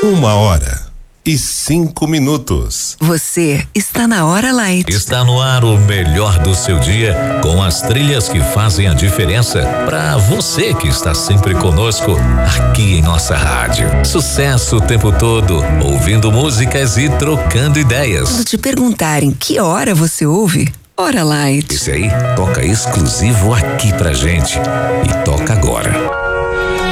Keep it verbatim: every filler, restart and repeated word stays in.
Uma hora e cinco minutos. Você está na Hora Light. Está no ar o melhor do seu dia, com as trilhas que fazem a diferença para você que está sempre conosco aqui em nossa rádio. Sucesso o tempo todo, ouvindo músicas e trocando ideias. Quando te perguntarem que hora você ouve, Hora Light. Esse aí toca exclusivo aqui pra gente e toca agora.